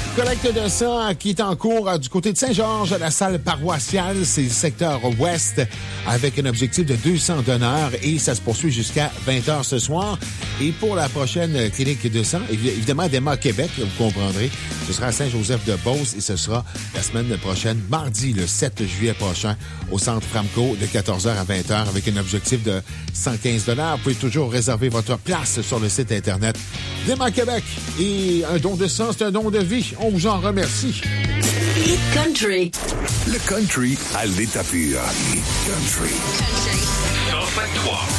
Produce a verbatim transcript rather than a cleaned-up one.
Collecte de sang qui est en cours du côté de Saint-Georges, la salle paroissiale, c'est le secteur ouest, avec un objectif de deux cents donneurs et ça se poursuit jusqu'à vingt heures ce soir. Et pour la prochaine clinique de sang, évidemment, Edema Québec, vous comprendrez, ce sera à Saint-Joseph-de-Beauce et ce sera la semaine prochaine, mardi, le sept juillet prochain, au Centre Framco, de quatorze heures à vingt heures, avec un objectif de cent quinze dollars. Vous pouvez toujours réserver votre place sur le site Internet Edema Québec. Et un don de sang, c'est un don de vie. On vous en remercie. Hit Country. Le country à l'état pur. Hit Country. Country. cent vingt-trois.